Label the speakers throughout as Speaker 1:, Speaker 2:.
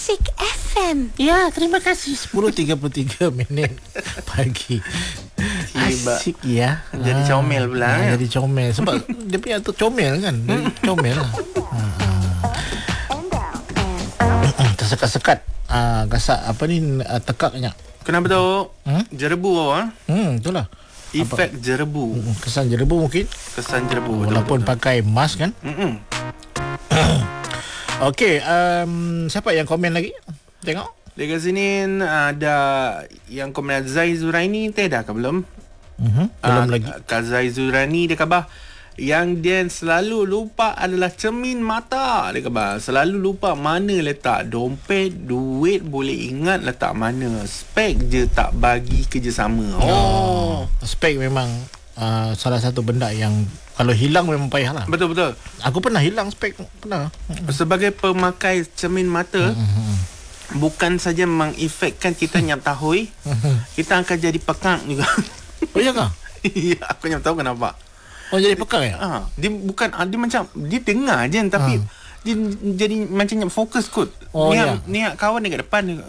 Speaker 1: Classic FM.
Speaker 2: Ya, terima kasih. 10.33 minit pagi. Asik ya.
Speaker 3: Jadi comel pula.
Speaker 2: Jadi comel. Sebab dia punya tu comel kan. Jadi comel lah. Tersekat-sekat. Gasak apa ni, tekaknya.
Speaker 3: Kenapa tu? Jerebu awak.
Speaker 2: Itulah.
Speaker 3: Efek jerebu.
Speaker 2: Kesan jerebu mungkin.
Speaker 3: Kesan jerebu.
Speaker 2: Walaupun pakai mask kan. Okey, siapa yang komen lagi? Tengok.
Speaker 3: Dekat sini ada yang komen Zai Zuraini. Tidak ke belum?
Speaker 2: Belum lagi.
Speaker 3: Kak Zai Zuraini dia khabar yang dia selalu lupa adalah cermin mata. Dia khabar selalu lupa mana letak dompet, duit boleh ingat letak mana. Spek je tak bagi kerjasama.
Speaker 2: Spek memang salah satu benda yang kalau hilang memang payah lah.
Speaker 3: Betul-betul.
Speaker 2: Aku pernah hilang spek. Pernah.
Speaker 3: Sebagai pemakai cermin mata, bukan saja mengefekkan kita nyap tahui, kita akan jadi pekak juga.
Speaker 2: Oh iya kah?
Speaker 3: Ya, aku nyap tahu kenapa.
Speaker 2: Oh, jadi pekak ya?
Speaker 3: Dia bukan, dia macam dia dengar je tapi dia jadi macam nyap fokus kot.
Speaker 2: Oh,
Speaker 3: niat kawan dekat depan dia.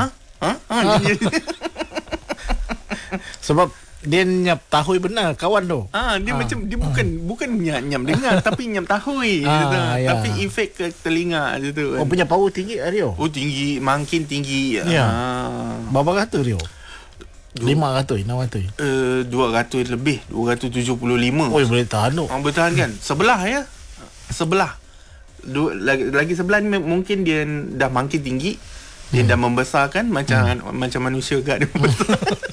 Speaker 2: Sebab dia nyap tahui benar kawan tu.
Speaker 3: Dia macam dia bukan nyam dengar tapi nyam tahui gitu.
Speaker 2: Ya.
Speaker 3: Tapi efek ke telinga je tu.
Speaker 2: Oh, punya power tinggi Rio.
Speaker 3: Oh, tinggi, makin tinggi.
Speaker 2: Ya. Berapa ratus Rio? 500, 600.
Speaker 3: 200 lebih, 275.
Speaker 2: Oh, boleh tahan tu.
Speaker 3: Boleh tahan kan? Sebelah ya. Sebelah. Lagi sebelah ni mungkin dia dah makin tinggi. Dia dah membesarkan macam manusia kat dia membesar.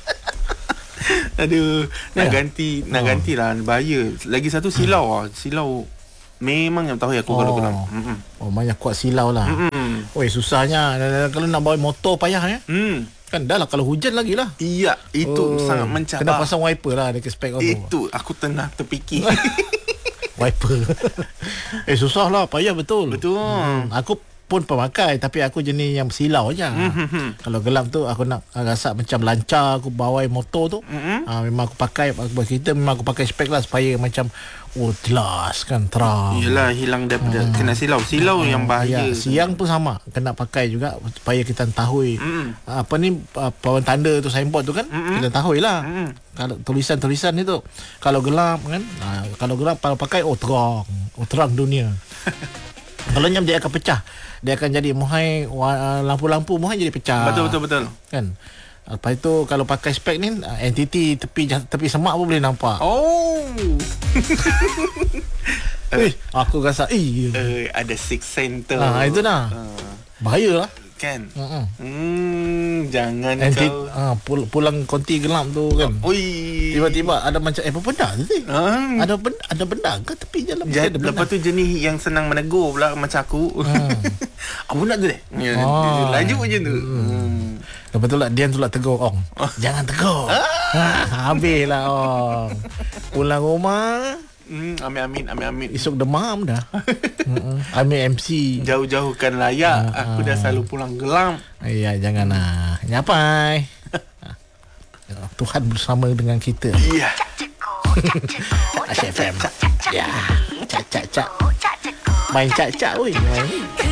Speaker 3: Aduh, nak gantilah, bahaya. Lagi satu silau memang yang tahu aku kalau kelam.
Speaker 2: Oh, banyak kuat silau lah. Oi, susahnya kalau nak bawa motor payah ya. Kan dah lah kalau hujan lagi lah.
Speaker 3: Iya, itu sangat mencabar.
Speaker 2: Kena pasang wiper lah dekat spek kau tu.
Speaker 3: Itu aku tengah terfikir.
Speaker 2: Wiper. Susah lah, payah betul. Aku pun pemakai tapi aku jenis yang silau aja. Kalau gelap tu aku nak rasa macam lancar aku bawa motor tu. Memang aku pakai memang aku pakai spek lah supaya macam jelas kan, terang.
Speaker 3: Yelah, hilang daripada kena silau yang bahaya.
Speaker 2: Siang pun sama kena pakai juga supaya kita tahu apa ni pawan tanda tu, signboard tu kan. Kita tahu lah. Kalau tulisan-tulisan itu kalau gelap kan, kalau gelap kalau pakai terang dunia. Kalau nyam dia akan pecah. Dia akan jadi muhai lampu-lampu muhai jadi pecah.
Speaker 3: Betul.
Speaker 2: Kan? Lepas itu kalau pakai spek ni entiti tepi semak pun boleh nampak. Aku rasa
Speaker 3: ada six center.
Speaker 2: Itu dah. Bahayalah.
Speaker 3: Kan? Jangan
Speaker 2: kau pulang konti gelap tu kan. Tiba-tiba ada macam apa benda tu sih? Ada benda ke tepi jalan?
Speaker 3: Lepas tu jenis yang senang menegur pula macam aku. Apa benda tu deh? Laju je tu.
Speaker 2: Lepas tu lah Dian tu lah tegur Ong. Jangan tegur. Habislah Ong. Pulang rumah.
Speaker 3: Amin.
Speaker 2: Esok demam dah. Ambil MC.
Speaker 3: Jauh-jauhkan layak. Aku dah selalu pulang gelam.
Speaker 2: Ya, janganlah. Nyapai. Tuhan bersama dengan kita.
Speaker 3: Ya.
Speaker 2: Asyik FM. Ya. Cak. Main cak. Oi.